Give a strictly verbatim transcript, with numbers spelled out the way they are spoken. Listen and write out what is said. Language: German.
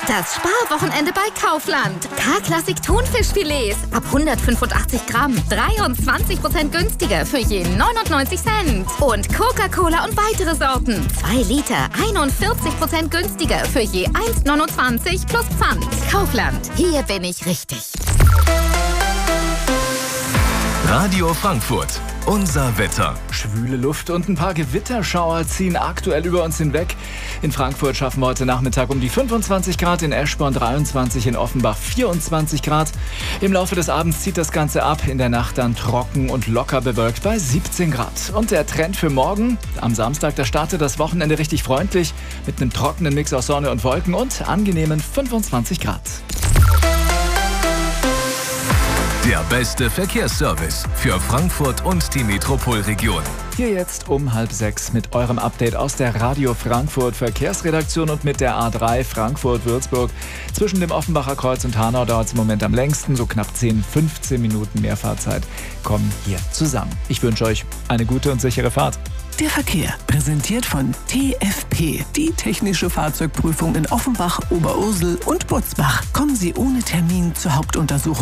Das Sparwochenende bei Kaufland. K-Klassik Thunfischfilets ab hundertfünfundachtzig Gramm. dreiundzwanzig Prozent günstiger für je neunundneunzig Cent. Und Coca-Cola und weitere Sorten. zwei Liter, einundvierzig Prozent günstiger für je eins neunundzwanzig plus Pfand. Kaufland. Hier bin ich richtig. Radio Frankfurt. Unser Wetter. Schwüle Luft und ein paar Gewitterschauer ziehen aktuell über uns hinweg. In Frankfurt schaffen wir heute Nachmittag um die fünfundzwanzig Grad, in Eschborn dreiundzwanzig, in Offenbach vierundzwanzig Grad. Im Laufe des Abends zieht das Ganze ab, in der Nacht dann trocken und locker bewölkt bei siebzehn Grad. Und der Trend für morgen, am Samstag, da startet das Wochenende richtig freundlich mit einem trockenen Mix aus Sonne und Wolken und angenehmen fünfundzwanzig Grad. Der beste Verkehrsservice für Frankfurt und die Metropolregion. Hier jetzt um halb sechs mit eurem Update aus der Radio Frankfurt Verkehrsredaktion und mit der A drei Frankfurt-Würzburg. Zwischen dem Offenbacher Kreuz und Hanau dauert es im Moment am längsten, so knapp zehn, fünfzehn Minuten mehr Fahrzeit kommen hier zusammen. Ich wünsche euch eine gute und sichere Fahrt. Der Verkehr, präsentiert von T F P, die technische Fahrzeugprüfung in Offenbach, Oberursel und Butzbach. Kommen Sie ohne Termin zur Hauptuntersuchung.